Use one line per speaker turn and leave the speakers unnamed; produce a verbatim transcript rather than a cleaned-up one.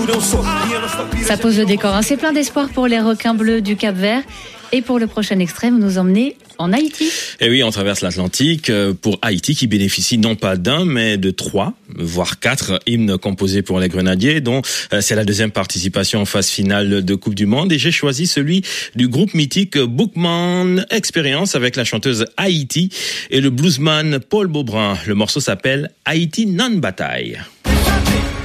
Ça pose le décor, hein. C'est plein d'espoir pour les requins bleus du Cap-Vert. Et pour le prochain extrait, vous nous emmenez en Haïti.
Et oui, on traverse l'Atlantique pour Haïti qui bénéficie non pas d'un, mais de trois, voire quatre hymnes composés pour les Grenadiers, dont c'est la deuxième participation en phase finale de Coupe du Monde. Et j'ai choisi celui du groupe mythique Bookman Experience avec la chanteuse Haïti et le bluesman Paul Beaubrun. Le morceau s'appelle Haïti non bataille.